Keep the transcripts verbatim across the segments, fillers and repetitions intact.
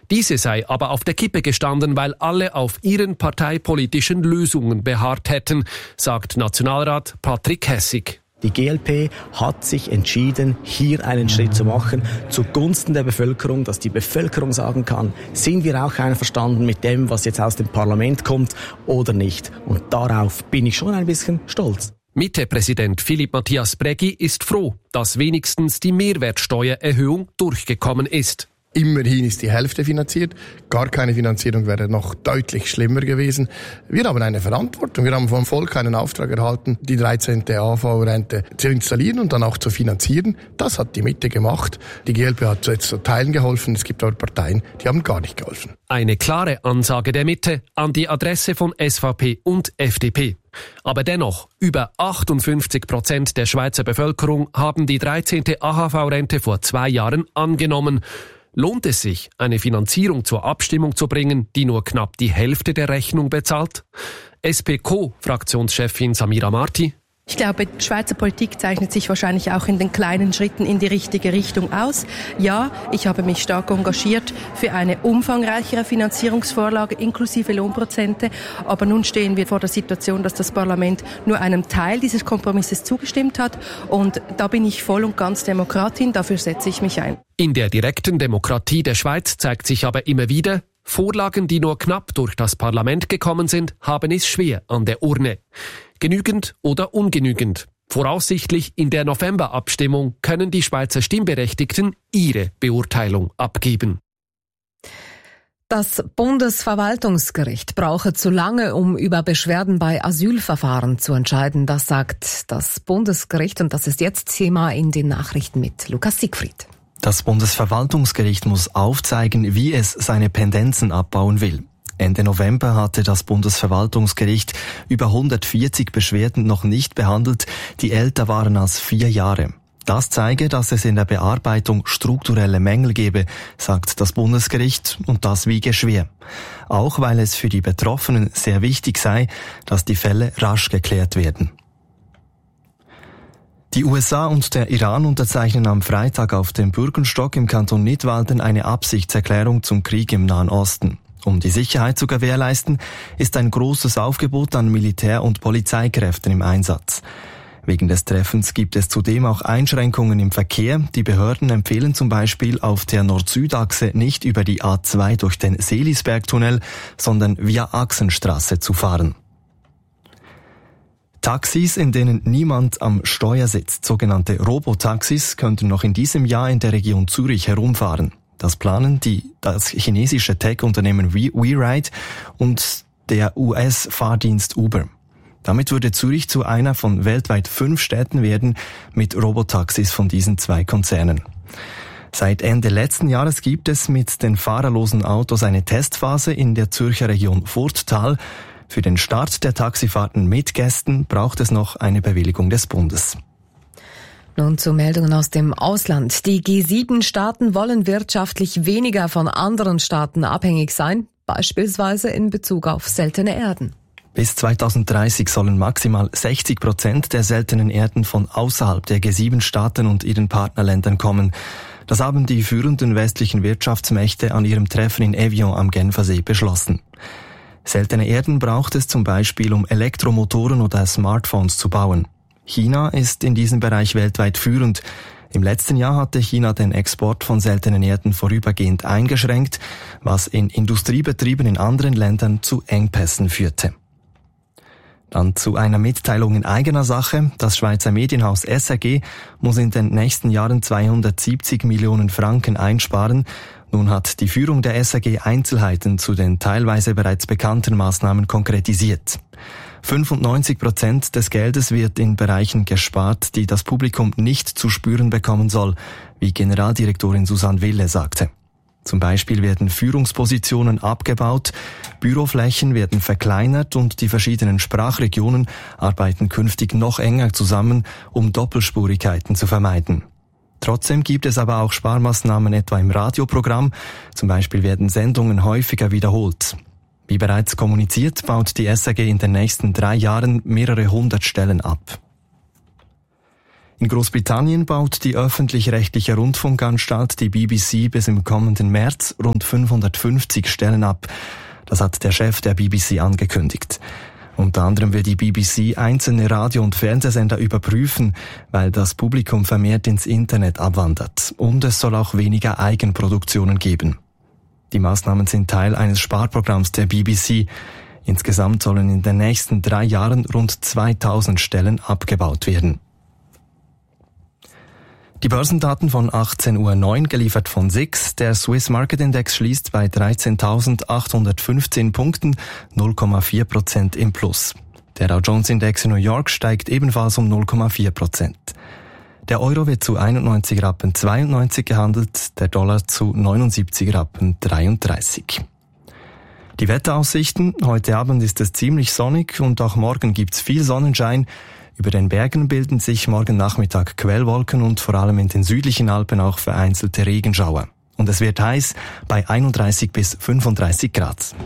Diese sei aber auf der Kippe gestanden, weil alle auf ihren parteipolitischen Lösungen beharrt hätten, sagt Nationalrat Patrick Hessig. Die G L P hat sich entschieden, hier einen Schritt zu machen, zugunsten der Bevölkerung, dass die Bevölkerung sagen kann, sind wir auch einverstanden mit dem, was jetzt aus dem Parlament kommt oder nicht. Und darauf bin ich schon ein bisschen stolz. Mitte-Präsident Philipp Matthias Brägi ist froh, dass wenigstens die Mehrwertsteuererhöhung durchgekommen ist. Immerhin ist die Hälfte finanziert. Gar keine Finanzierung wäre noch deutlich schlimmer gewesen. Wir haben eine Verantwortung. Wir haben vom Volk einen Auftrag erhalten, die dreizehnte A V-Rente zu installieren und dann auch zu finanzieren. Das hat die Mitte gemacht. Die G L P hat jetzt zu Teilen geholfen. Es gibt aber Parteien, die haben gar nicht geholfen. Eine klare Ansage der Mitte an die Adresse von S V P und F D P. Aber dennoch, über achtundfünfzig Prozent der Schweizer Bevölkerung haben die dreizehnte A H V-Rente vor zwei Jahren angenommen. Lohnt es sich, eine Finanzierung zur Abstimmung zu bringen, die nur knapp die Hälfte der Rechnung bezahlt? S P Co-Fraktionschefin Samira Marti. Ich glaube, die Schweizer Politik zeichnet sich wahrscheinlich auch in den kleinen Schritten in die richtige Richtung aus. Ja, ich habe mich stark engagiert für eine umfangreichere Finanzierungsvorlage inklusive Lohnprozente. Aber nun stehen wir vor der Situation, dass das Parlament nur einem Teil dieses Kompromisses zugestimmt hat. Und da bin ich voll und ganz Demokratin. Dafür setze ich mich ein. In der direkten Demokratie der Schweiz zeigt sich aber immer wieder, Vorlagen, die nur knapp durch das Parlament gekommen sind, haben es schwer an der Urne. Genügend oder ungenügend. Voraussichtlich in der Novemberabstimmung können die Schweizer Stimmberechtigten ihre Beurteilung abgeben. Das Bundesverwaltungsgericht brauche zu lange, um über Beschwerden bei Asylverfahren zu entscheiden. Das sagt das Bundesgericht und das ist jetzt Thema in den Nachrichten mit Lukas Siegfried. Das Bundesverwaltungsgericht muss aufzeigen, wie es seine Pendenzen abbauen will. Ende November hatte das Bundesverwaltungsgericht über hundertvierzig Beschwerden noch nicht behandelt, die älter waren als vier Jahre. Das zeige, dass es in der Bearbeitung strukturelle Mängel gebe, sagt das Bundesgericht, und das wiege schwer. Auch weil es für die Betroffenen sehr wichtig sei, dass die Fälle rasch geklärt werden. Die U S A und der Iran unterzeichnen am Freitag auf dem Bürgenstock im Kanton Nidwalden eine Absichtserklärung zum Krieg im Nahen Osten. Um die Sicherheit zu gewährleisten, ist ein großes Aufgebot an Militär- und Polizeikräften im Einsatz. Wegen des Treffens gibt es zudem auch Einschränkungen im Verkehr. Die Behörden empfehlen zum Beispiel auf der Nord-Süd-Achse nicht über die A zwei durch den Seelisbergtunnel, sondern via Achsenstraße zu fahren. Taxis, in denen niemand am Steuer sitzt, sogenannte Robotaxis, könnten noch in diesem Jahr in der Region Zürich herumfahren. Das planen die, das chinesische Tech-Unternehmen WeRide und der U S-Fahrdienst Uber. Damit würde Zürich zu einer von weltweit fünf Städten werden mit Robotaxis von diesen zwei Konzernen. Seit Ende letzten Jahres gibt es mit den fahrerlosen Autos eine Testphase in der Zürcher Region Furttal. Für den Start der Taxifahrten mit Gästen braucht es noch eine Bewilligung des Bundes. Nun zu Meldungen aus dem Ausland. Die G sieben Staaten wollen wirtschaftlich weniger von anderen Staaten abhängig sein, beispielsweise in Bezug auf seltene Erden. Bis zweitausenddreißig sollen maximal sechzig Prozent der seltenen Erden von außerhalb der G sieben Staaten und ihren Partnerländern kommen. Das haben die führenden westlichen Wirtschaftsmächte an ihrem Treffen in Evian am Genfersee beschlossen. Seltene Erden braucht es zum Beispiel, um Elektromotoren oder Smartphones zu bauen. China ist in diesem Bereich weltweit führend. Im letzten Jahr hatte China den Export von seltenen Erden vorübergehend eingeschränkt, was in Industriebetrieben in anderen Ländern zu Engpässen führte. Dann zu einer Mitteilung in eigener Sache. Das Schweizer Medienhaus S R G muss in den nächsten Jahren zweihundertsiebzig Millionen Franken einsparen. Nun hat die Führung der S R G Einzelheiten zu den teilweise bereits bekannten Maßnahmen konkretisiert. fünfundneunzig Prozent des Geldes wird in Bereichen gespart, die das Publikum nicht zu spüren bekommen soll, wie Generaldirektorin Susanne Wille sagte. Zum Beispiel werden Führungspositionen abgebaut, Büroflächen werden verkleinert und die verschiedenen Sprachregionen arbeiten künftig noch enger zusammen, um Doppelspurigkeiten zu vermeiden. Trotzdem gibt es aber auch Sparmaßnahmen etwa im Radioprogramm, zum Beispiel werden Sendungen häufiger wiederholt. Wie bereits kommuniziert, baut die S R G in den nächsten drei Jahren mehrere hundert Stellen ab. In Großbritannien baut die öffentlich-rechtliche Rundfunkanstalt, die B B C, bis im kommenden März rund fünfhundertfünfzig Stellen ab. Das hat der Chef der B B C angekündigt. Unter anderem will die B B C einzelne Radio- und Fernsehsender überprüfen, weil das Publikum vermehrt ins Internet abwandert. Und es soll auch weniger Eigenproduktionen geben. Die Maßnahmen sind Teil eines Sparprogramms der B B C. Insgesamt sollen in den nächsten drei Jahren rund zweitausend Stellen abgebaut werden. Die Börsendaten von achtzehn Uhr neun, geliefert von S I X. Der Swiss Market Index schließt bei dreizehntausendachthundertfünfzehn Punkten, null Komma vier Prozent im Plus. Der Dow Jones Index in New York steigt ebenfalls um null Komma vier Prozent. Der Euro wird zu einundneunzig Rappen zweiundneunzig gehandelt, der Dollar zu neunundsiebzig Rappen dreiunddreißig. Die Wetteraussichten: Heute Abend ist es ziemlich sonnig und auch morgen gibt's viel Sonnenschein. Über den Bergen bilden sich morgen Nachmittag Quellwolken und vor allem in den südlichen Alpen auch vereinzelte Regenschauer. Und es wird heiß bei einunddreißig bis fünfunddreißig Grad.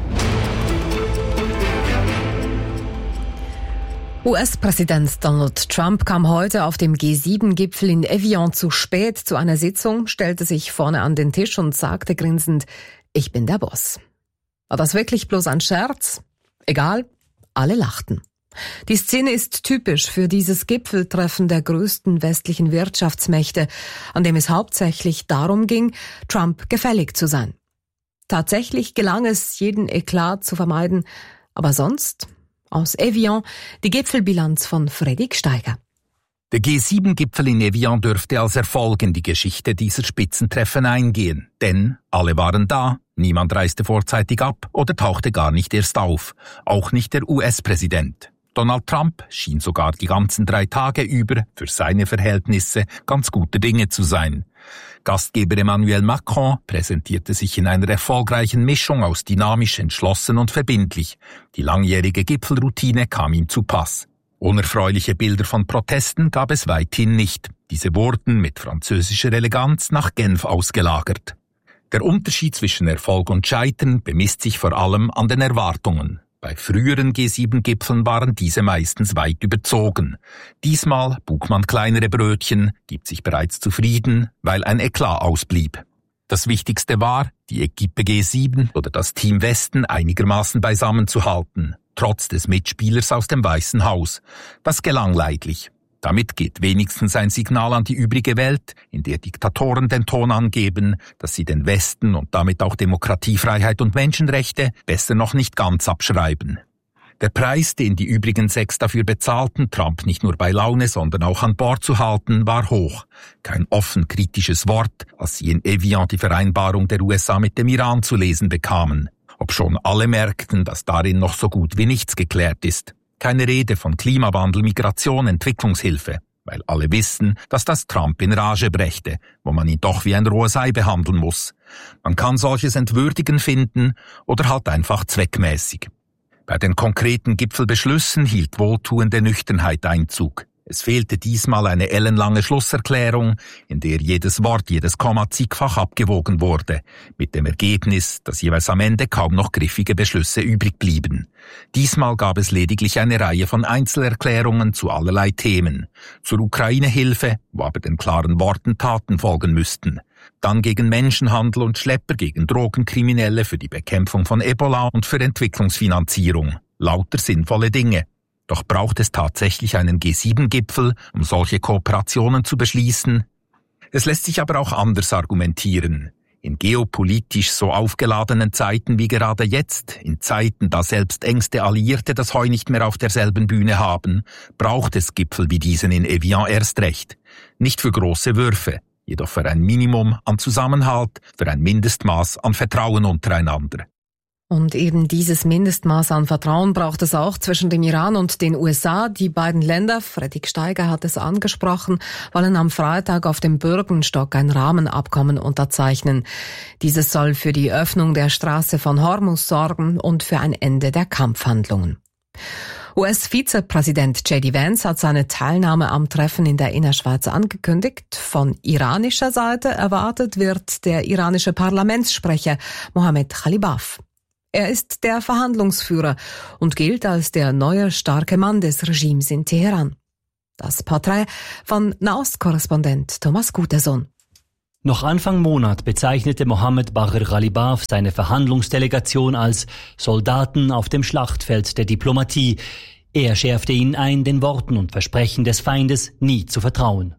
U S-Präsident Donald Trump kam heute auf dem G sieben Gipfel in Evian zu spät zu einer Sitzung, stellte sich vorne an den Tisch und sagte grinsend: Ich bin der Boss. War das wirklich bloß ein Scherz? Egal, alle lachten. Die Szene ist typisch für dieses Gipfeltreffen der größten westlichen Wirtschaftsmächte, an dem es hauptsächlich darum ging, Trump gefällig zu sein. Tatsächlich gelang es, jeden Eklat zu vermeiden, aber sonst, aus Evian, die Gipfelbilanz von Fredrik Steiger. Der G sieben Gipfel in Evian dürfte als Erfolg in die Geschichte dieser Spitzentreffen eingehen, denn alle waren da, niemand reiste vorzeitig ab oder tauchte gar nicht erst auf, auch nicht der U S-Präsident. Donald Trump schien sogar die ganzen drei Tage über für seine Verhältnisse ganz gute Dinge zu sein. Gastgeber Emmanuel Macron präsentierte sich in einer erfolgreichen Mischung aus dynamisch, entschlossen und verbindlich. Die langjährige Gipfelroutine kam ihm zu Pass. Unerfreuliche Bilder von Protesten gab es weithin nicht. Diese wurden mit französischer Eleganz nach Genf ausgelagert. Der Unterschied zwischen Erfolg und Scheitern bemisst sich vor allem an den Erwartungen. Bei früheren G sieben Gipfeln waren diese meistens weit überzogen. Diesmal buk man kleinere Brötchen, gibt sich bereits zufrieden, weil ein Eklat ausblieb. Das Wichtigste war, die Equipe G sieben oder das Team Westen einigermaßen beisammen zu halten, trotz des Mitspielers aus dem Weißen Haus. Das gelang leidlich. Damit geht wenigstens ein Signal an die übrige Welt, in der Diktatoren den Ton angeben, dass sie den Westen und damit auch Demokratie, Freiheit und Menschenrechte besser noch nicht ganz abschreiben. Der Preis, den die übrigen sechs dafür bezahlten, Trump nicht nur bei Laune, sondern auch an Bord zu halten, war hoch. Kein offen kritisches Wort, als sie in Evian die Vereinbarung der U S A mit dem Iran zu lesen bekamen. Obschon alle merkten, dass darin noch so gut wie nichts geklärt ist. Keine Rede von Klimawandel, Migration, Entwicklungshilfe, weil alle wissen, dass das Trump in Rage brächte, wo man ihn doch wie ein rohes Ei behandeln muss. Man kann solches entwürdigen finden oder halt einfach zweckmäßig. Bei den konkreten Gipfelbeschlüssen hielt wohltuende Nüchternheit Einzug. Es fehlte diesmal eine ellenlange Schlusserklärung, in der jedes Wort, jedes Komma zigfach abgewogen wurde, mit dem Ergebnis, dass jeweils am Ende kaum noch griffige Beschlüsse übrig blieben. Diesmal gab es lediglich eine Reihe von Einzelerklärungen zu allerlei Themen. Zur Ukraine-Hilfe, wo aber den klaren Worten Taten folgen müssten. Dann gegen Menschenhandel und Schlepper, gegen Drogenkriminelle, für die Bekämpfung von Ebola und für Entwicklungsfinanzierung. Lauter sinnvolle Dinge. Doch braucht es tatsächlich einen G sieben Gipfel, um solche Kooperationen zu beschließen? Es lässt sich aber auch anders argumentieren. In geopolitisch so aufgeladenen Zeiten wie gerade jetzt, in Zeiten, da selbst engste Alliierte das Heu nicht mehr auf derselben Bühne haben, braucht es Gipfel wie diesen in Evian erst recht. Nicht für große Würfe, jedoch für ein Minimum an Zusammenhalt, für ein Mindestmaß an Vertrauen untereinander. Und eben dieses Mindestmaß an Vertrauen braucht es auch zwischen dem Iran und den U S A. Die beiden Länder, Fredrik Steiger hat es angesprochen, wollen am Freitag auf dem Bürgenstock ein Rahmenabkommen unterzeichnen. Dieses soll für die Öffnung der Straße von Hormuz sorgen und für ein Ende der Kampfhandlungen. U S-Vizepräsident J D Vance hat seine Teilnahme am Treffen in der Innerschweiz angekündigt. Von iranischer Seite erwartet wird der iranische Parlamentssprecher Mohammed Khalibaf. Er ist der Verhandlungsführer und gilt als der neue starke Mann des Regimes in Teheran. Das Porträt von Nahostkorrespondent Thomas Gutersohn. Noch Anfang Monat bezeichnete Mohammed Bagher Ghalibaf seine Verhandlungsdelegation als Soldaten auf dem Schlachtfeld der Diplomatie. Er schärfte ihnen ein, den Worten und Versprechen des Feindes nie zu vertrauen.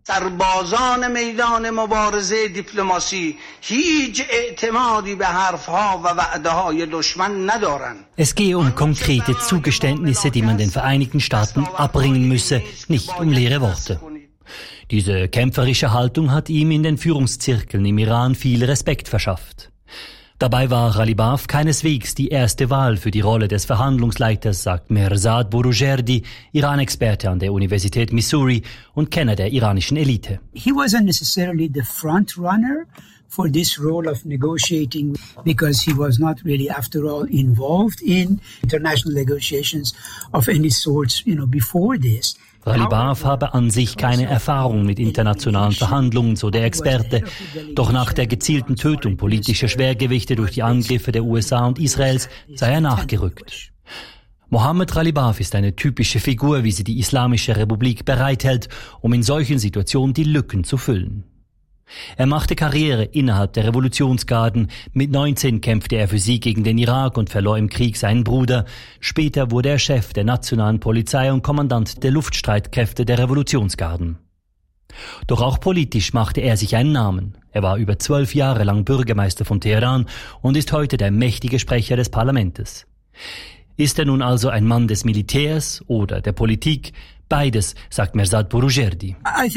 Es gehe um konkrete Zugeständnisse, die man den Vereinigten Staaten abbringen müsse, nicht um leere Worte. Diese kämpferische Haltung hat ihm in den Führungszirkeln im Iran viel Respekt verschafft. Dabei war Ghalibaf keineswegs die erste Wahl für die Rolle des Verhandlungsleiters, sagt Mehrzad Boroujerdi, Iran-Experte an der Universität Missouri und Kenner der iranischen Elite. He wasn't necessarily the front runner for this role of negotiating because he was not really, after all, involved in international negotiations of any sorts, you know, before this. Ghalibaf habe an sich keine Erfahrung mit internationalen Verhandlungen, so der Experte. Doch nach der gezielten Tötung politischer Schwergewichte durch die Angriffe der U S A und Israels sei er nachgerückt. Mohammed Ghalibaf ist eine typische Figur, wie sie die Islamische Republik bereithält, um in solchen Situationen die Lücken zu füllen. Er machte Karriere innerhalb der Revolutionsgarden. Mit neunzehn kämpfte er für sie gegen den Irak und verlor im Krieg seinen Bruder. Später wurde er Chef der nationalen Polizei und Kommandant der Luftstreitkräfte der Revolutionsgarden. Doch auch politisch machte er sich einen Namen. Er war über zwölf Jahre lang Bürgermeister von Teheran und ist heute der mächtige Sprecher des Parlaments. Ist er nun also ein Mann des Militärs oder der Politik? Beides, sagt Mehrzad Boroujerdi.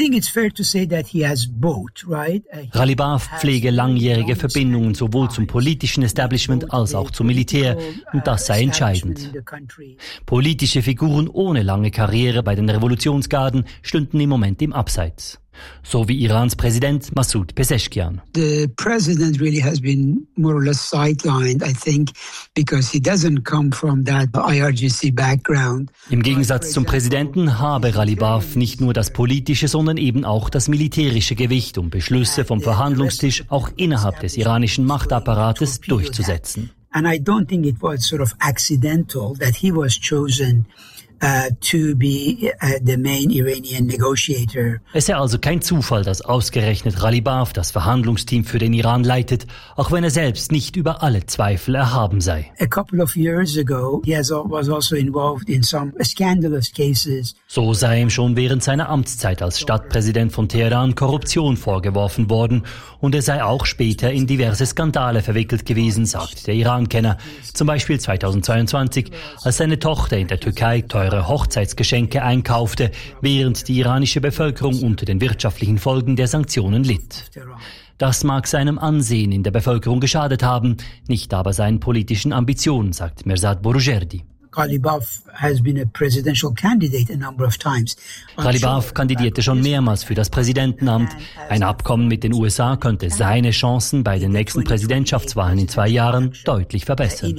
Ghalibaf pflege langjährige Verbindungen sowohl zum politischen Establishment als auch zum Militär, und das sei entscheidend. Politische Figuren ohne lange Karriere bei den Revolutionsgarden stünden im Moment im Abseits. So wie Irans Präsident Masoud Pezeshkian. The president really has been more or less sidelined, I think, because he doesn't come from that I R G C background. Im Gegensatz zum Präsidenten habe Ghalibaf nicht nur das politische, sondern eben auch das militärische Gewicht, um Beschlüsse vom Verhandlungstisch auch innerhalb des iranischen Machtapparates durchzusetzen. And I don't think it was sort of accidental that he was chosen Uh, to be uh, the main Iranian negotiator. Es sei also kein Zufall, dass ausgerechnet Ghalibaf das Verhandlungsteam für den Iran leitet, auch wenn er selbst nicht über alle Zweifel erhaben sei. A couple of years ago, he has, was also involved in some scandalous cases. So sei ihm schon während seiner Amtszeit als Stadtpräsident von Teheran Korruption vorgeworfen worden, und er sei auch später in diverse Skandale verwickelt gewesen, sagt der Iran-Kenner. Zum Beispiel zweitausendzweiundzwanzig, als seine Tochter in der Türkei teure Hochzeitsgeschenke einkaufte, während die iranische Bevölkerung unter den wirtschaftlichen Folgen der Sanktionen litt. Das mag seinem Ansehen in der Bevölkerung geschadet haben, nicht aber seinen politischen Ambitionen, sagt Mehrzad Boroujerdi. Ghalibaf has been a presidential candidate a number of times. Ghalibaf kandidierte schon mehrmals für das Präsidentenamt. Ein Abkommen mit den U S A könnte seine Chancen bei den nächsten Präsidentschaftswahlen in zwei Jahren deutlich verbessern.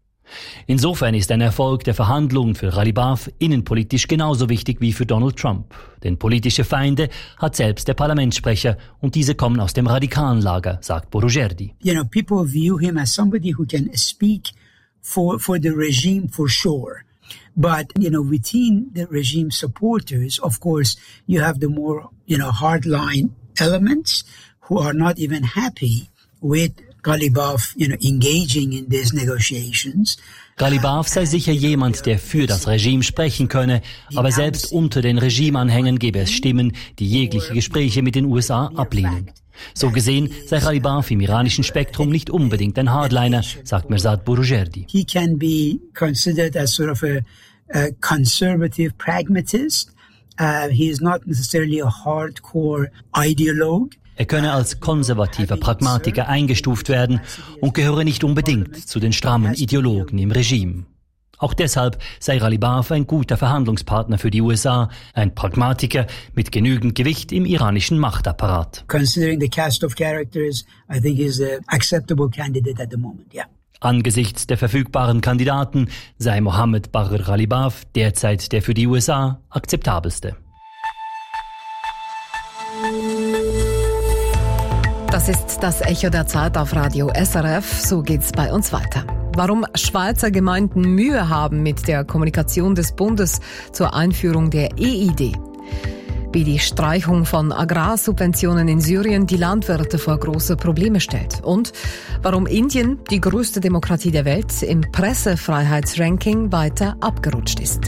Insofern ist ein Erfolg der Verhandlungen für Ghalibaf innenpolitisch genauso wichtig wie für Donald Trump. Denn politische Feinde hat selbst der Parlamentssprecher, und diese kommen aus dem radikalen Lager, sagt Boroujerdi. You know, people view him as somebody who can speak for for the regime for sure. But, you know, within the regime supporters, of course, you have the more, you know, hardline elements who are not even happy with Ghalibaf, you know, engaging in these negotiations. Ghalibaf sei sicher jemand, der für das Regime sprechen könne, aber selbst unter den Regimeanhängern gäbe es Stimmen, die jegliche Gespräche mit den U S A ablehnen. So gesehen sei Ghalibaf im iranischen Spektrum nicht unbedingt ein Hardliner, sagt Mehrzad Boroujerdi. He can be considered as sort of a, a conservative pragmatist. Uh, he is not necessarily a hardcore ideologue. Er könne als konservativer Pragmatiker eingestuft werden und gehöre nicht unbedingt zu den strammen Ideologen im Regime. Auch deshalb sei Ghalibaf ein guter Verhandlungspartner für die U S A, ein Pragmatiker mit genügend Gewicht im iranischen Machtapparat. Considering the cast of characters, I think he's an acceptable candidate at the moment, yeah. Angesichts der verfügbaren Kandidaten sei Mohammed Bagher Ghalibaf derzeit der für die U S A akzeptabelste. Das ist das Echo der Zeit auf Radio S R F. So geht's bei uns weiter. Warum Schweizer Gemeinden Mühe haben mit der Kommunikation des Bundes zur Einführung der E I D. wie die Streichung von Agrarsubventionen in Syrien die Landwirte vor große Probleme stellt und warum Indien, die größte Demokratie der Welt, im Pressefreiheitsranking weiter abgerutscht ist.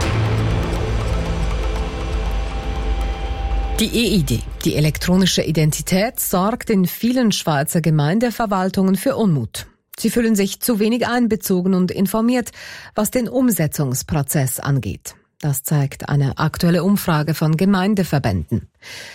Die E I D, die elektronische Identität, sorgt in vielen Schweizer Gemeindeverwaltungen für Unmut. Sie fühlen sich zu wenig einbezogen und informiert, was den Umsetzungsprozess angeht. Das zeigt eine aktuelle Umfrage von Gemeindeverbänden.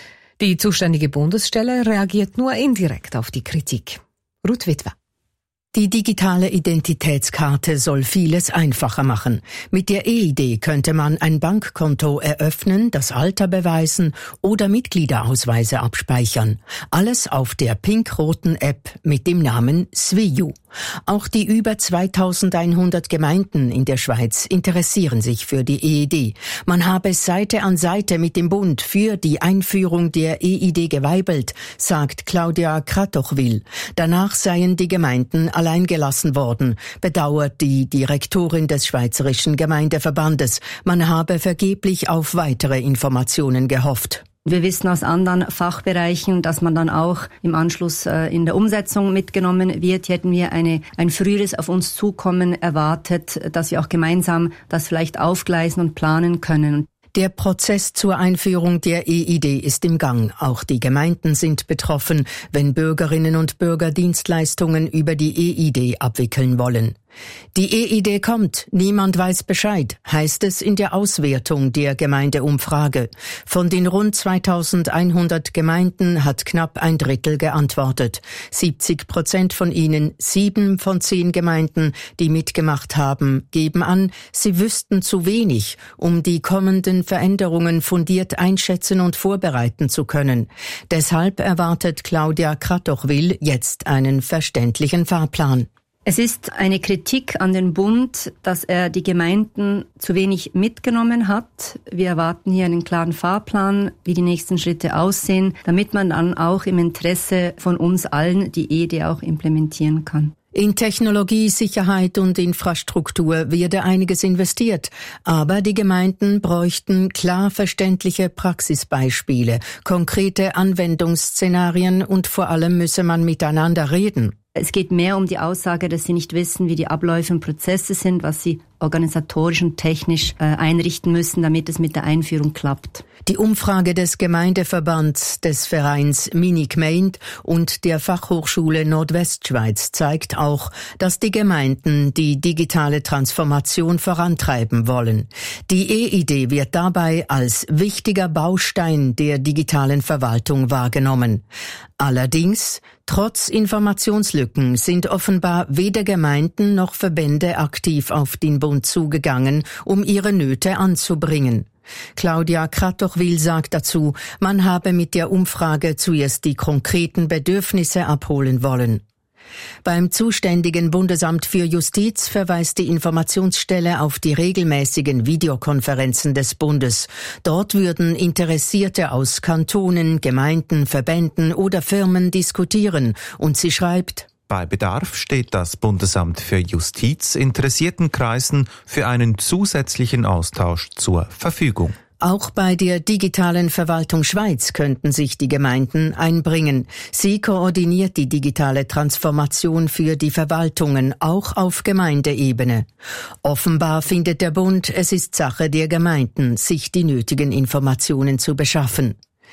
Die zuständige Bundesstelle reagiert nur indirekt auf die Kritik. Ruth Witwer. Die digitale Identitätskarte soll vieles einfacher machen. Mit der E I D könnte man ein Bankkonto eröffnen, das Alter beweisen oder Mitgliederausweise abspeichern. Alles auf der pink-roten App mit dem Namen Swiyu. Auch die über zweitausendeinhundert Gemeinden in der Schweiz interessieren sich für die E I D. Man habe Seite an Seite mit dem Bund für die Einführung der E I D geweibelt, sagt Claudia Kratochwil. Danach seien die Gemeinden allein gelassen worden, bedauert die Direktorin des Schweizerischen Gemeindeverbandes. Man habe vergeblich auf weitere Informationen gehofft. Wir wissen aus anderen Fachbereichen, dass man dann auch im Anschluss äh, in der Umsetzung mitgenommen wird. Hier hätten wir eine, ein früheres auf uns zukommen erwartet, dass wir auch gemeinsam das vielleicht aufgleisen und planen können. Der Prozess zur Einführung der E I D ist im Gang. Auch die Gemeinden sind betroffen, wenn Bürgerinnen und Bürger Dienstleistungen über die E I D abwickeln wollen. Die E I D kommt, niemand weiß Bescheid, heißt es in der Auswertung der Gemeindeumfrage. Von den rund zweitausendeinhundert Gemeinden hat knapp ein Drittel geantwortet. siebzig Prozent von ihnen, sieben von zehn Gemeinden, die mitgemacht haben, geben an, sie wüssten zu wenig, um die kommenden Veränderungen fundiert einschätzen und vorbereiten zu können. Deshalb erwartet Claudia Kratochwil jetzt einen verständlichen Fahrplan. Es ist eine Kritik an den Bund, dass er die Gemeinden zu wenig mitgenommen hat. Wir erwarten hier einen klaren Fahrplan, wie die nächsten Schritte aussehen, damit man dann auch im Interesse von uns allen die E I D auch implementieren kann. In Technologie, Sicherheit und Infrastruktur werde einiges investiert, aber die Gemeinden bräuchten klar verständliche Praxisbeispiele, konkrete Anwendungsszenarien und vor allem müsse man miteinander reden. Es geht mehr um die Aussage, dass sie nicht wissen, wie die Abläufe und Prozesse sind, was sie organisatorisch und technisch äh, einrichten müssen, damit es mit der Einführung klappt. Die Umfrage des Gemeindeverbands des Vereins Mini-Gemeinde und der Fachhochschule Nordwestschweiz zeigt auch, dass die Gemeinden die digitale Transformation vorantreiben wollen. Die E I D wird dabei als wichtiger Baustein der digitalen Verwaltung wahrgenommen. Allerdings, trotz Informationslücken sind offenbar weder Gemeinden noch Verbände aktiv auf den Bund zugegangen, um ihre Nöte anzubringen. Claudia Kratochwil sagt dazu, man habe mit der Umfrage zuerst die konkreten Bedürfnisse abholen wollen. Beim zuständigen Bundesamt für Justiz verweist die Informationsstelle auf die regelmäßigen Videokonferenzen des Bundes. Dort würden Interessierte aus Kantonen, Gemeinden, Verbänden oder Firmen diskutieren. Und sie schreibt: Bei Bedarf steht das Bundesamt für Justiz interessierten Kreisen für einen zusätzlichen Austausch zur Verfügung. Auch bei der digitalen Verwaltung Schweiz könnten sich die Gemeinden einbringen. Sie koordiniert die digitale Transformation für die Verwaltungen, auch auf Gemeindeebene. Offenbar findet der Bund, es ist Sache der Gemeinden, sich die nötigen Informationen zu beschaffen.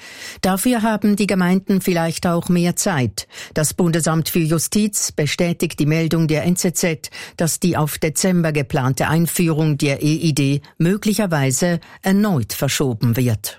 Dafür haben die Gemeinden vielleicht auch mehr Zeit. Das Bundesamt für Justiz bestätigt die Meldung der N Z Z, dass die auf Dezember geplante Einführung der E I D möglicherweise erneut verschoben wird.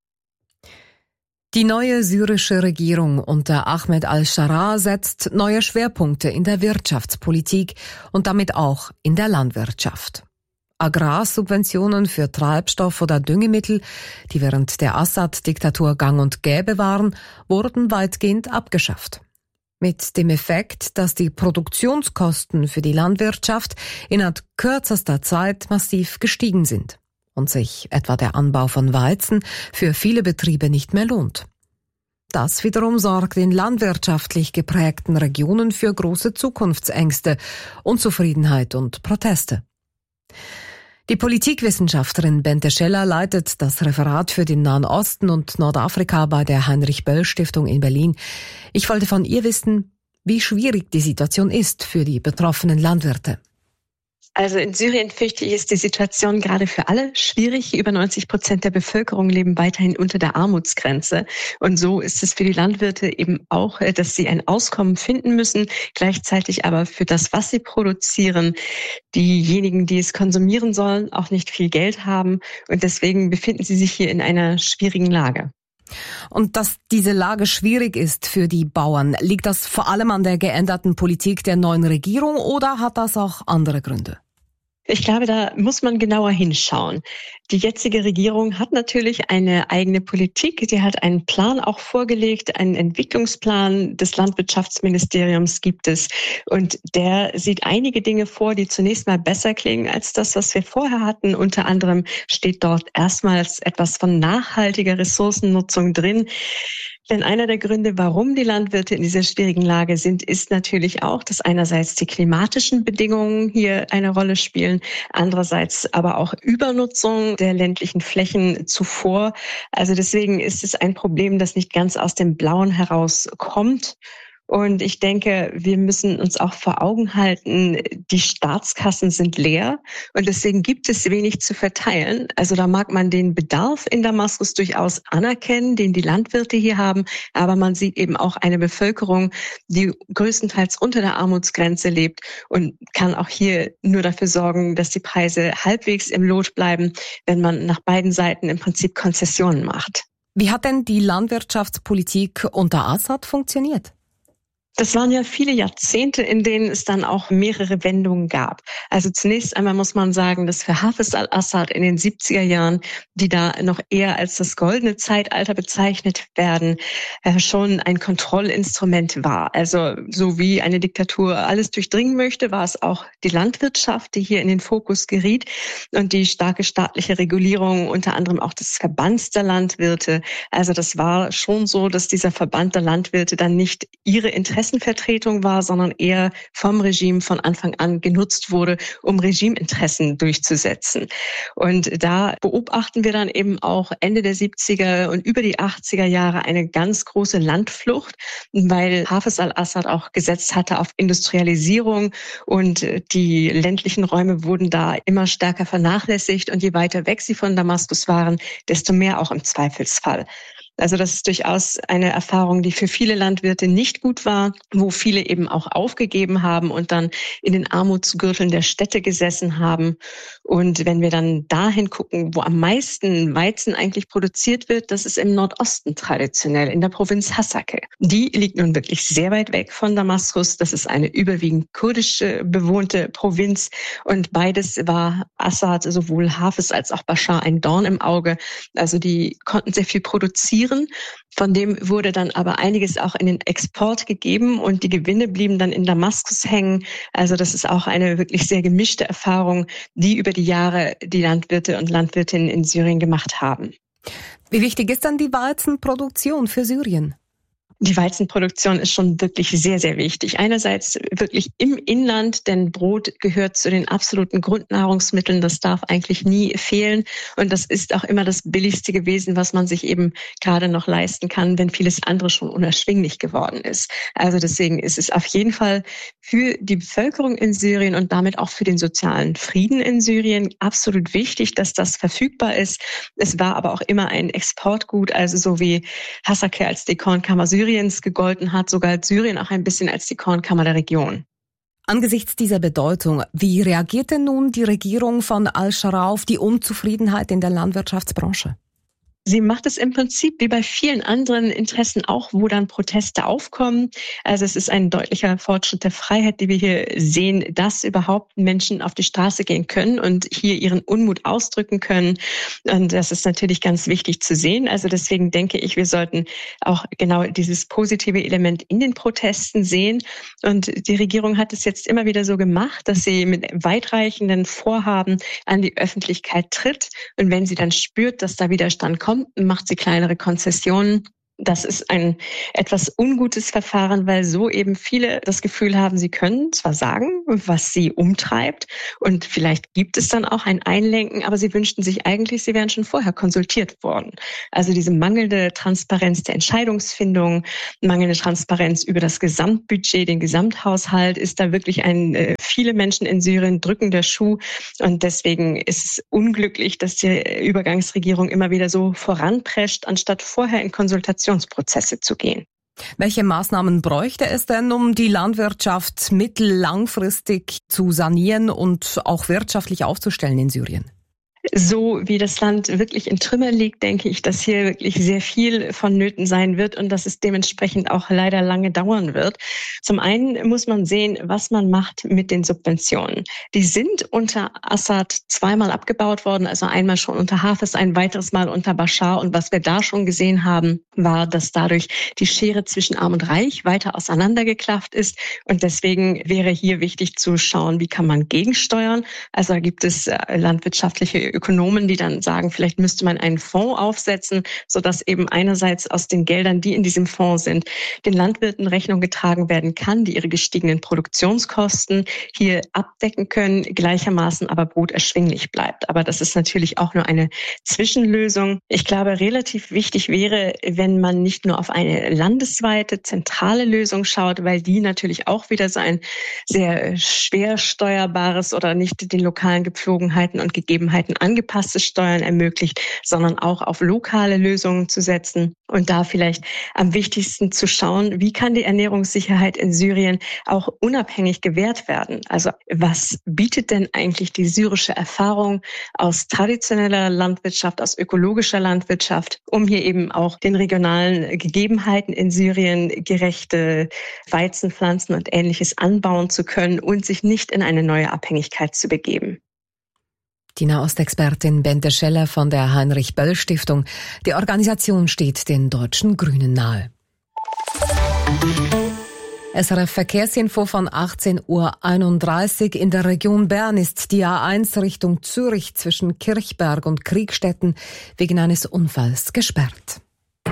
Die neue syrische Regierung unter Ahmed al-Sharaa setzt neue Schwerpunkte in der Wirtschaftspolitik und damit auch in der Landwirtschaft. Agrarsubventionen für Treibstoff oder Düngemittel, die während der Assad-Diktatur gang und gäbe waren, wurden weitgehend abgeschafft. Mit dem Effekt, dass die Produktionskosten für die Landwirtschaft innerhalb kürzester Zeit massiv gestiegen sind und sich etwa der Anbau von Weizen für viele Betriebe nicht mehr lohnt. Das wiederum sorgt in landwirtschaftlich geprägten Regionen für große Zukunftsängste, Unzufriedenheit und Proteste. Die Politikwissenschaftlerin Bente Scheller leitet das Referat für den Nahen Osten und Nordafrika bei der Heinrich-Böll-Stiftung in Berlin. Ich wollte von ihr wissen, wie schwierig die Situation ist für die betroffenen Landwirte. Also in Syrien, fürchte ich, ist die Situation gerade für alle schwierig. Über neunzig Prozent der Bevölkerung leben weiterhin unter der Armutsgrenze. Und so ist es für die Landwirte eben auch, dass sie ein Auskommen finden müssen, gleichzeitig aber für das, was sie produzieren, diejenigen, die es konsumieren sollen, auch nicht viel Geld haben. Und deswegen befinden sie sich hier in einer schwierigen Lage. Und dass diese Lage schwierig ist für die Bauern, liegt das vor allem an der geänderten Politik der neuen Regierung oder hat das auch andere Gründe? Ich glaube, da muss man genauer hinschauen. Die jetzige Regierung hat natürlich eine eigene Politik. Sie hat einen Plan auch vorgelegt, einen Entwicklungsplan des Landwirtschaftsministeriums gibt es. Und der sieht einige Dinge vor, die zunächst mal besser klingen als das, was wir vorher hatten. Unter anderem steht dort erstmals etwas von nachhaltiger Ressourcennutzung drin. Denn einer der Gründe, warum die Landwirte in dieser schwierigen Lage sind, ist natürlich auch, dass einerseits die klimatischen Bedingungen hier eine Rolle spielen, andererseits aber auch Übernutzung der ländlichen Flächen zuvor. Also deswegen ist es ein Problem, das nicht ganz aus dem Blauen heraus kommt. Und ich denke, wir müssen uns auch vor Augen halten, die Staatskassen sind leer und deswegen gibt es wenig zu verteilen. Also da mag man den Bedarf in Damaskus durchaus anerkennen, den die Landwirte hier haben, aber man sieht eben auch eine Bevölkerung, die größtenteils unter der Armutsgrenze lebt und kann auch hier nur dafür sorgen, dass die Preise halbwegs im Lot bleiben, wenn man nach beiden Seiten im Prinzip Konzessionen macht. Wie hat denn die Landwirtschaftspolitik unter Assad funktioniert? Das waren ja viele Jahrzehnte, in denen es dann auch mehrere Wendungen gab. Also zunächst einmal muss man sagen, dass für Hafez al-Assad in den siebziger Jahren, die da noch eher als das goldene Zeitalter bezeichnet werden, schon ein Kontrollinstrument war. Also so wie eine Diktatur alles durchdringen möchte, war es auch die Landwirtschaft, die hier in den Fokus geriet und die starke staatliche Regulierung, unter anderem auch des Verbands der Landwirte. Also das war schon so, dass dieser Verband der Landwirte dann nicht ihre Interessen Interessenvertretung war, sondern eher vom Regime von Anfang an genutzt wurde, um Regimeinteressen durchzusetzen. Und da beobachten wir dann eben auch Ende der siebziger und über die achtziger Jahre eine ganz große Landflucht, weil Hafez al-Assad auch gesetzt hatte auf Industrialisierung und die ländlichen Räume wurden da immer stärker vernachlässigt und je weiter weg sie von Damaskus waren, desto mehr auch im Zweifelsfall. Also das ist durchaus eine Erfahrung, die für viele Landwirte nicht gut war, wo viele eben auch aufgegeben haben und dann in den Armutsgürteln der Städte gesessen haben. Und wenn wir dann dahin gucken, wo am meisten Weizen eigentlich produziert wird, das ist im Nordosten traditionell, in der Provinz Hasake. Die liegt nun wirklich sehr weit weg von Damaskus. Das ist eine überwiegend kurdisch bewohnte Provinz. Und beides war Assad, sowohl Hafez als auch Bashar, ein Dorn im Auge. Also die konnten sehr viel produzieren. Von dem wurde dann aber einiges auch in den Export gegeben und die Gewinne blieben dann in Damaskus hängen. Also das ist auch eine wirklich sehr gemischte Erfahrung, die über die Jahre die Landwirte und Landwirtinnen in Syrien gemacht haben. Wie wichtig ist dann die Weizenproduktion für Syrien? Die Weizenproduktion ist schon wirklich sehr, sehr wichtig. Einerseits wirklich im Inland, denn Brot gehört zu den absoluten Grundnahrungsmitteln. Das darf eigentlich nie fehlen. Und das ist auch immer das Billigste gewesen, was man sich eben gerade noch leisten kann, wenn vieles andere schon unerschwinglich geworden ist. Also deswegen ist es auf jeden Fall für die Bevölkerung in Syrien und damit auch für den sozialen Frieden in Syrien absolut wichtig, dass das verfügbar ist. Es war aber auch immer ein Exportgut, also so wie Hasake als die Kornkammer Syriens gegolten hat, sogar als Syrien auch ein bisschen als die Kornkammer der Region. Angesichts dieser Bedeutung, wie reagiert denn nun die Regierung von al-Shara auf die Unzufriedenheit in der Landwirtschaftsbranche? Sie macht es im Prinzip wie bei vielen anderen Interessen auch, wo dann Proteste aufkommen. Also es ist ein deutlicher Fortschritt der Freiheit, die wir hier sehen, dass überhaupt Menschen auf die Straße gehen können und hier ihren Unmut ausdrücken können. Und das ist natürlich ganz wichtig zu sehen. Also deswegen denke ich, wir sollten auch genau dieses positive Element in den Protesten sehen. Und die Regierung hat es jetzt immer wieder so gemacht, dass sie mit weitreichenden Vorhaben an die Öffentlichkeit tritt. Und wenn sie dann spürt, dass da Widerstand kommt, macht sie kleinere Konzessionen. Das ist ein etwas ungutes Verfahren, weil so eben viele das Gefühl haben, sie können zwar sagen, was sie umtreibt und vielleicht gibt es dann auch ein Einlenken, aber sie wünschten sich eigentlich, sie wären schon vorher konsultiert worden. Also diese mangelnde Transparenz der Entscheidungsfindung, mangelnde Transparenz über das Gesamtbudget, den Gesamthaushalt, ist da wirklich ein, äh, viele Menschen in Syrien drückender Schuh und deswegen ist es unglücklich, dass die Übergangsregierung immer wieder so voranprescht, anstatt vorher in Konsultation Prozesse zu gehen. Welche Maßnahmen bräuchte es denn, um die Landwirtschaft mittellangfristig zu sanieren und auch wirtschaftlich aufzustellen in Syrien? So wie das Land wirklich in Trümmern liegt, denke ich, dass hier wirklich sehr viel vonnöten sein wird und dass es dementsprechend auch leider lange dauern wird. Zum einen muss man sehen, was man macht mit den Subventionen. Die sind unter Assad zweimal abgebaut worden, also einmal schon unter Hafez, ein weiteres Mal unter Bashar. Und was wir da schon gesehen haben, war, dass dadurch die Schere zwischen Arm und Reich weiter auseinandergeklafft ist. Und deswegen wäre hier wichtig zu schauen, wie kann man gegensteuern. Also da gibt es landwirtschaftliche Ökonomen, die dann sagen, vielleicht müsste man einen Fonds aufsetzen, sodass eben einerseits aus den Geldern, die in diesem Fonds sind, den Landwirten Rechnung getragen werden kann, die ihre gestiegenen Produktionskosten hier abdecken können, gleichermaßen aber Brot erschwinglich bleibt. Aber das ist natürlich auch nur eine Zwischenlösung. Ich glaube, relativ wichtig wäre, wenn man nicht nur auf eine landesweite, zentrale Lösung schaut, weil die natürlich auch wieder so ein sehr schwer steuerbares oder nicht den lokalen Gepflogenheiten und Gegebenheiten angepasste Steuern ermöglicht, sondern auch auf lokale Lösungen zu setzen und da vielleicht am wichtigsten zu schauen, wie kann die Ernährungssicherheit in Syrien auch unabhängig gewährt werden? Also was bietet denn eigentlich die syrische Erfahrung aus traditioneller Landwirtschaft, aus ökologischer Landwirtschaft, um hier eben auch den regionalen Gegebenheiten in Syrien gerechte Weizenpflanzen und Ähnliches anbauen zu können und sich nicht in eine neue Abhängigkeit zu begeben. Die Nahostexpertin Bente Scheller von der Heinrich-Böll-Stiftung. Die Organisation steht den deutschen Grünen nahe. S R F-Verkehrsinfo von achtzehn Uhr einunddreißig. In der Region Bern ist die A eins Richtung Zürich zwischen Kirchberg und Kriegstetten wegen eines Unfalls gesperrt.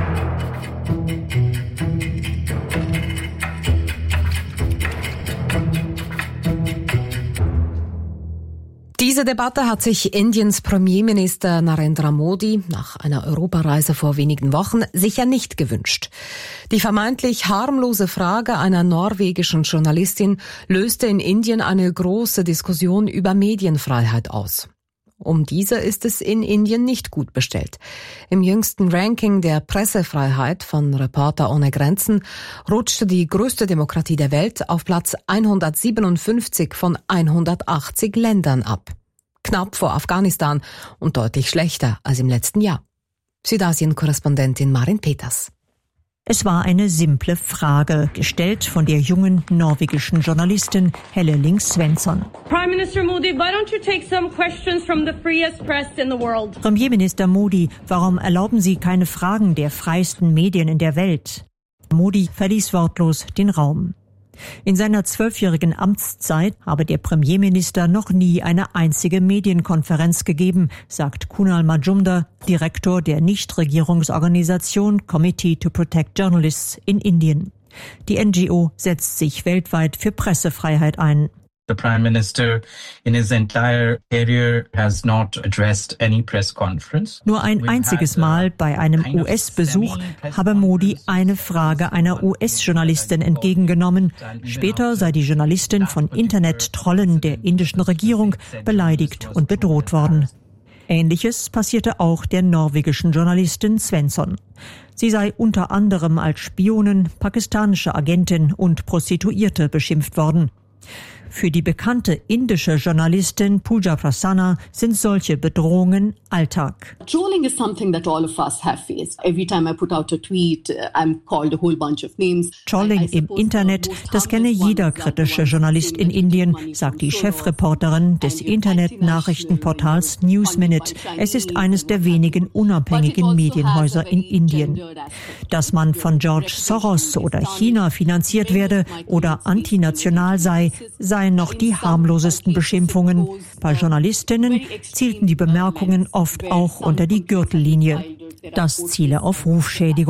Diese Debatte hat sich Indiens Premierminister Narendra Modi nach einer Europareise vor wenigen Wochen sicher nicht gewünscht. Die vermeintlich harmlose Frage einer norwegischen Journalistin löste in Indien eine große Diskussion über Medienfreiheit aus. Um diese ist es in Indien nicht gut bestellt. Im jüngsten Ranking der Pressefreiheit von Reporter ohne Grenzen rutschte die größte Demokratie der Welt auf Platz hundertsiebenundfünfzig von hundertachtzig Ländern ab. Knapp vor Afghanistan und deutlich schlechter als im letzten Jahr. Südasien-Korrespondentin Marin Peters. Es war eine simple Frage, gestellt von der jungen norwegischen Journalistin Helle Ling Svensson. Prime Minister Modi, why don't you take some questions from the freest press in the world? Premierminister Modi, warum erlauben Sie keine Fragen der freiesten Medien in der Welt? Modi verließ wortlos den Raum. In seiner zwölfjährigen Amtszeit habe der Premierminister noch nie eine einzige Medienkonferenz gegeben, sagt Kunal Majumdar, Direktor der Nichtregierungsorganisation Committee to Protect Journalists in Indien. Die N G O setzt sich weltweit für Pressefreiheit ein. The Prime Minister in his entire career has not addressed any press conference. Nur ein einziges Mal bei einem U S-Besuch habe Modi eine Frage einer U S-Journalistin entgegengenommen. Später sei die Journalistin von Internet-Trollen der indischen Regierung beleidigt und bedroht worden. Ähnliches passierte auch der norwegischen Journalistin Svensson. Sie sei unter anderem als Spionin, pakistanische Agentin und Prostituierte beschimpft worden. Für die bekannte indische Journalistin Pooja Prasanna sind solche Bedrohungen Alltag. Trolling is something that all of us have faced. Every time I put out a tweet, I'm called a whole bunch of names. Trolling im Internet, das kenne jeder kritische Journalist in Indien, sagt die Chefreporterin des Internetnachrichtenportals News Minute. Es ist eines der wenigen unabhängigen Medienhäuser in Indien. Dass man von George Soros oder China finanziert werde oder antinational sei, seien noch die harmlosesten Beschimpfungen. Bei Journalistinnen zielten die Bemerkungen oft auch unter die Gürtellinie. Das ziele auf Rufschädigung.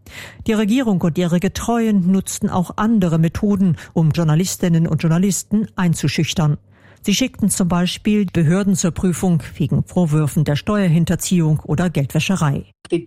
Die Regierung und ihre Getreuen nutzten auch andere Methoden, um Journalistinnen und Journalisten einzuschüchtern. Sie schickten zum Beispiel Behörden zur Prüfung wegen Vorwürfen der Steuerhinterziehung oder Geldwäscherei.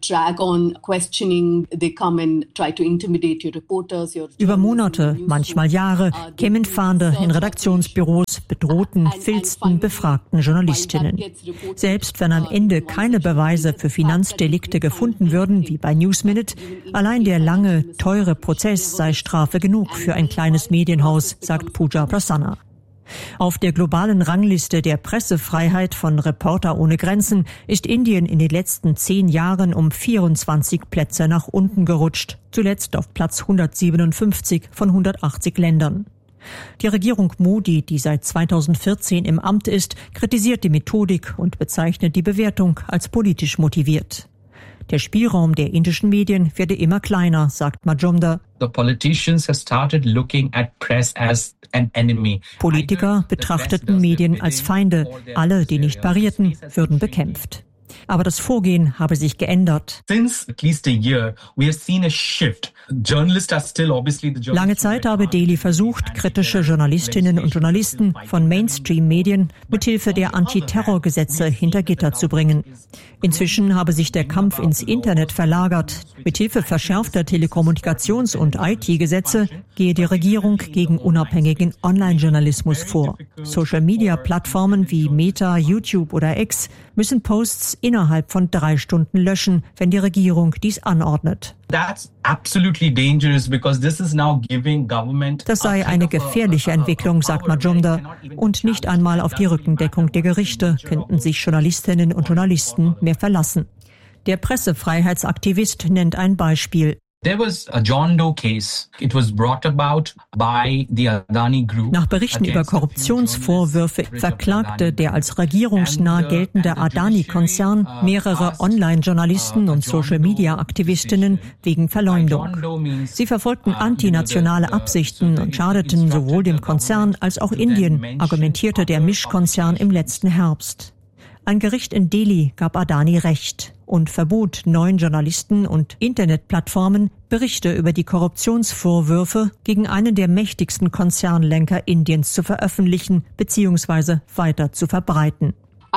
Über Monate, manchmal Jahre, kämen Fahnder in Redaktionsbüros, bedrohten, filzten, befragten Journalistinnen. Selbst wenn am Ende keine Beweise für Finanzdelikte gefunden würden, wie bei Newsminute, allein der lange, teure Prozess sei Strafe genug für ein kleines Medienhaus, sagt Pooja Prasanna. Auf der globalen Rangliste der Pressefreiheit von Reporter ohne Grenzen ist Indien in den letzten zehn Jahren um vierundzwanzig Plätze nach unten gerutscht, zuletzt auf Platz hundertsiebenundfünfzig von hundertachtzig Ländern. Die Regierung Modi, die seit zweitausendvierzehn im Amt ist, kritisiert die Methodik und bezeichnet die Bewertung als politisch motiviert. Der Spielraum der indischen Medien werde immer kleiner, sagt Majumdar. The politicians have started looking at press as an enemy. Politiker betrachteten Medien als Feinde. Alle, die nicht parierten, würden bekämpft. Aber das Vorgehen habe sich geändert. Since at least a year, we have seen a shift. Journalists are still obviously the Lange Zeit habe Delhi versucht, kritische Journalistinnen und Journalisten von Mainstream-Medien mithilfe der Antiterrorgesetze hinter Gitter zu bringen. Inzwischen habe sich der Kampf ins Internet verlagert. Mithilfe verschärfter Telekommunikations- und I T-Gesetze gehe die Regierung gegen unabhängigen Online-Journalismus vor. Social-Media-Plattformen wie Meta, YouTube oder X müssen Posts innerhalb von drei Stunden löschen, wenn die Regierung dies anordnet. That's absolutely dangerous because this is now giving government. Das sei eine gefährliche Entwicklung, sagt Majumdar. Und nicht einmal auf die Rückendeckung der Gerichte könnten sich Journalistinnen und Journalisten mehr verlassen. Der Pressefreiheitsaktivist nennt ein Beispiel. There was a John Doe case. It was brought about by the Adani Group. Nach Berichten über Korruptionsvorwürfe verklagte der als regierungsnah geltende Adani-Konzern mehrere Online-Journalisten und Social-Media-Aktivistinnen wegen Verleumdung. Sie verfolgten antinationale Absichten und schadeten sowohl dem Konzern als auch Indien, argumentierte der Mischkonzern im letzten Herbst. Ein Gericht in Delhi gab Adani Recht und verbot neuen Journalisten und Internetplattformen, Berichte über die Korruptionsvorwürfe gegen einen der mächtigsten Konzernlenker Indiens zu veröffentlichen bzw. weiter zu verbreiten.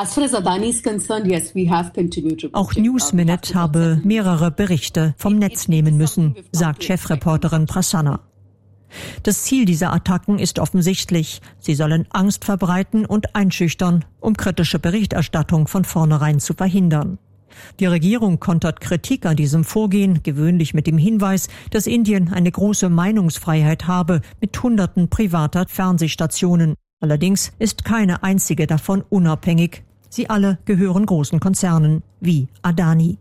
Auch Newsminute habe mehrere Berichte vom Netz nehmen müssen, sagt Chefreporterin Prasanna. Das Ziel dieser Attacken ist offensichtlich. Sie sollen Angst verbreiten und einschüchtern, um kritische Berichterstattung von vornherein zu verhindern. Die Regierung kontert Kritik an diesem Vorgehen gewöhnlich mit dem Hinweis, dass Indien eine große Meinungsfreiheit habe mit Hunderten privater Fernsehstationen. Allerdings ist keine einzige davon unabhängig. Sie alle gehören großen Konzernen wie Adani.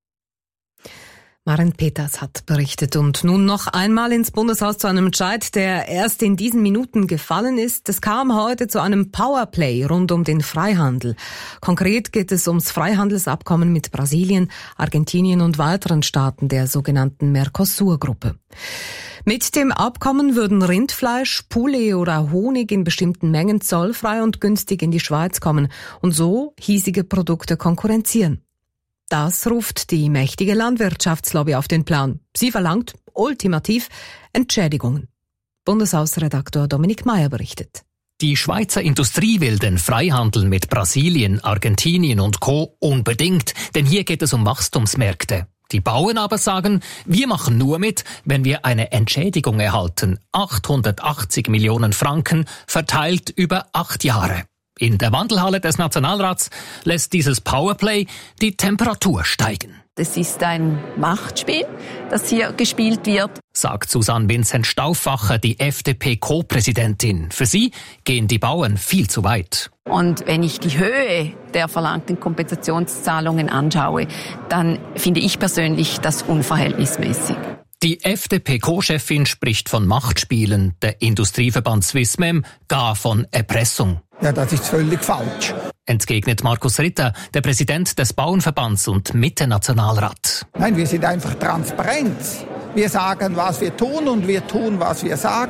Maren Peters hat berichtet. Und nun noch einmal ins Bundeshaus zu einem Entscheid, der erst in diesen Minuten gefallen ist. Es kam heute zu einem Powerplay rund um den Freihandel. Konkret geht es ums Freihandelsabkommen mit Brasilien, Argentinien und weiteren Staaten der sogenannten Mercosur-Gruppe. Mit dem Abkommen würden Rindfleisch, Poulet oder Honig in bestimmten Mengen zollfrei und günstig in die Schweiz kommen und so hiesige Produkte konkurrenzieren. Das ruft die mächtige Landwirtschaftslobby auf den Plan. Sie verlangt ultimativ Entschädigungen. Bundeshausredaktor Dominik Meyer berichtet. Die Schweizer Industrie will den Freihandel mit Brasilien, Argentinien und Co. unbedingt, denn hier geht es um Wachstumsmärkte. Die Bauern aber sagen, wir machen nur mit, wenn wir eine Entschädigung erhalten. achthundertachtzig Millionen Franken verteilt über acht Jahre. In der Wandelhalle des Nationalrats lässt dieses Powerplay die Temperatur steigen. Das ist ein Machtspiel, das hier gespielt wird, sagt Susanne Vincent Stauffacher, die F D P-Co-Präsidentin. Für sie gehen die Bauern viel zu weit. Und wenn ich die Höhe der verlangten Kompensationszahlungen anschaue, dann finde ich persönlich das unverhältnismäßig. Die F D P-Co-Chefin spricht von Machtspielen, der Industrieverband Swissmem gar von Erpressung. Ja, das ist völlig falsch. Entgegnet Markus Ritter, der Präsident des Bauernverbands und Mitte-Nationalrat. Nein, wir sind einfach transparent. Wir sagen, was wir tun und wir tun, was wir sagen.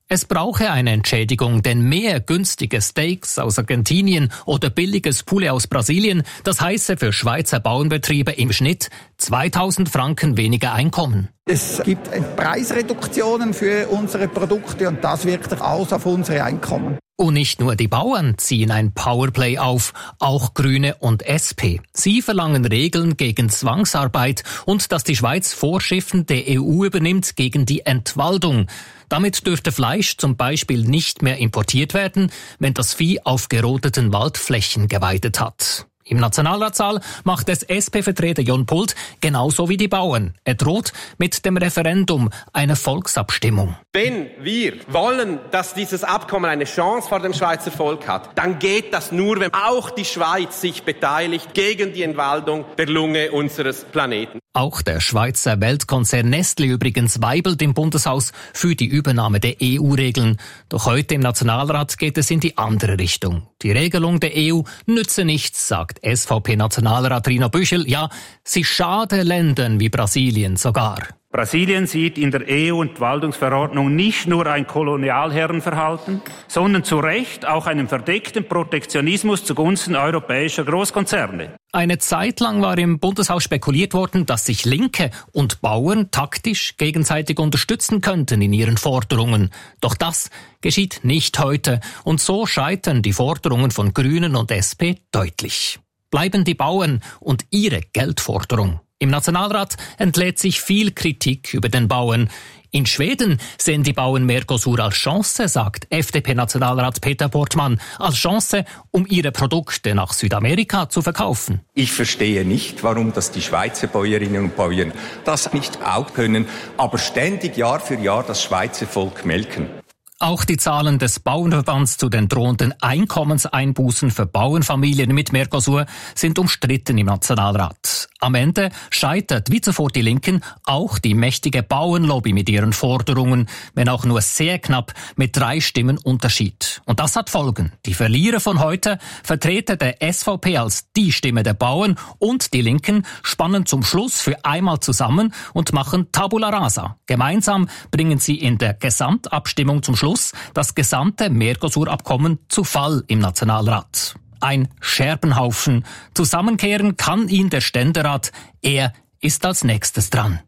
Es brauche eine Entschädigung, denn mehr günstige Steaks aus Argentinien oder billiges Poulet aus Brasilien, das heiße für Schweizer Bauernbetriebe im Schnitt zweitausend Franken weniger Einkommen. Es gibt Preisreduktionen für unsere Produkte und das wirkt sich aus auf unsere Einkommen. Und nicht nur die Bauern ziehen ein Powerplay auf, auch Grüne und S P. Sie verlangen Regeln gegen Zwangsarbeit und dass die Schweiz Vorschriften der E U übernimmt gegen die Entwaldung. Damit dürfte Fleisch zum Beispiel nicht mehr importiert werden, wenn das Vieh auf gerodeten Waldflächen geweidet hat. Im Nationalratssaal macht es S P-Vertreter Jon Pult genauso wie die Bauern. Er droht mit dem Referendum, einer Volksabstimmung. Wenn wir wollen, dass dieses Abkommen eine Chance vor dem Schweizer Volk hat, dann geht das nur, wenn auch die Schweiz sich beteiligt gegen die Entwaldung der Lunge unseres Planeten. Auch der Schweizer Weltkonzern Nestlé übrigens weibelt im Bundeshaus für die Übernahme der E U-Regeln. Doch heute im Nationalrat geht es in die andere Richtung. Die Regelung der E U nütze nichts, sagt S V P-Nationalrat Rino Büchel. Ja, sie schade Ländern wie Brasilien sogar. Brasilien sieht in der E U-Entwaldungsverordnung nicht nur ein Kolonialherrenverhalten, sondern zu Recht auch einen verdeckten Protektionismus zugunsten europäischer Großkonzerne. Eine Zeit lang war im Bundeshaus spekuliert worden, dass sich Linke und Bauern taktisch gegenseitig unterstützen könnten in ihren Forderungen. Doch das geschieht nicht heute und so scheitern die Forderungen von Grünen und S P deutlich. Bleiben die Bauern und ihre Geldforderung. Im Nationalrat entlädt sich viel Kritik über den Bauern. In Schweden sehen die Bauern Mercosur als Chance, sagt F D P-Nationalrat Peter Portmann, als Chance, um ihre Produkte nach Südamerika zu verkaufen. Ich verstehe nicht, warum das die Schweizer Bäuerinnen und Bauern das nicht auch können, aber ständig Jahr für Jahr das Schweizer Volk melken. Auch die Zahlen des Bauernverbands zu den drohenden Einkommenseinbußen für Bauernfamilien mit Mercosur sind umstritten im Nationalrat. Am Ende scheitert wie zuvor die Linken auch die mächtige Bauernlobby mit ihren Forderungen, wenn auch nur sehr knapp mit drei Stimmen Unterschied. Und das hat Folgen. Die Verlierer von heute, Vertreter der S V P als die Stimme der Bauern und die Linken, spannen zum Schluss für einmal zusammen und machen Tabula Rasa. Gemeinsam bringen sie in der Gesamtabstimmung zum Schluss das gesamte Mercosur-Abkommen zu Fall im Nationalrat. Ein Scherbenhaufen. Zusammenkehren kann ihn der Ständerat. Er ist als nächstes dran.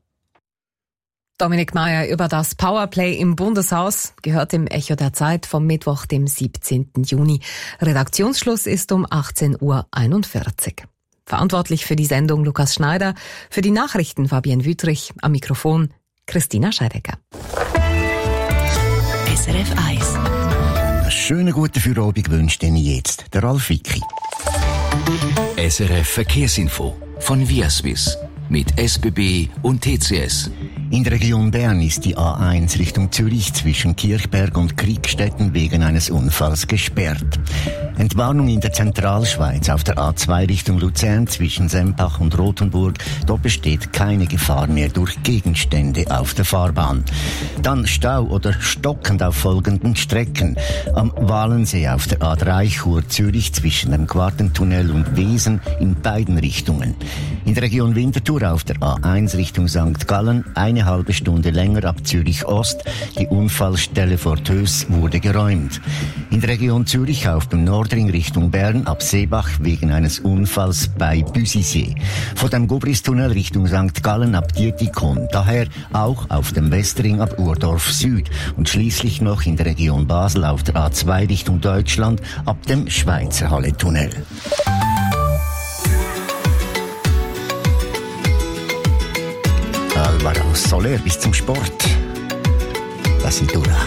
Dominik Mayer über das Powerplay im Bundeshaus gehört im Echo der Zeit vom Mittwoch, dem siebzehnten Juni. Redaktionsschluss ist um achtzehn Uhr einundvierzig. Verantwortlich für die Sendung Lukas Schneider, für die Nachrichten Fabienne Wüthrich, am Mikrofon Christina Scheidecker. S R F eins. Einen schönen guten Feierabend wünscht Ihnen jetzt der Ralf Wicki. S R F Verkehrsinfo von Viaswiss mit S B B und T C S. In der Region Bern ist die A eins Richtung Zürich zwischen Kirchberg und Kriegstetten wegen eines Unfalls gesperrt. Entwarnung in der Zentralschweiz auf der A zwei Richtung Luzern zwischen Sempach und Rothenburg. Dort besteht keine Gefahr mehr durch Gegenstände auf der Fahrbahn. Dann Stau oder stockend auf folgenden Strecken. Am Walensee auf der A drei Chur-Zürich zwischen dem Quartentunnel und Wesen in beiden Richtungen. In der Region Winterthur auf der A eins Richtung Sankt Gallen eine halbe Stunde länger ab Zürich Ost. Die Unfallstelle vor Tös wurde geräumt. In der Region Zürich auf dem Nordring Richtung Bern ab Seebach wegen eines Unfalls bei Büsisee. Von dem Gobristunnel Richtung Sankt Gallen ab Dietikon. Daher auch auf dem Westring ab Urdorf Süd. Und schließlich noch in der Region Basel auf der A zwei Richtung Deutschland ab dem Schweizer Halle-Tunnel. Alvaro Soler bis zum Sport. La cintura.